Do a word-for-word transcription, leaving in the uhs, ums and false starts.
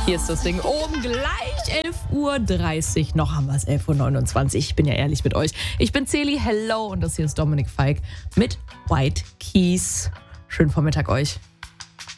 Hier ist das Ding um gleich elf Uhr dreißig. Noch haben wir es, elf Uhr neunundzwanzig. Ich bin ja ehrlich mit euch. Ich bin Celi, hello. Und das hier ist Dominik Feig mit White Keys. Schönen Vormittag euch.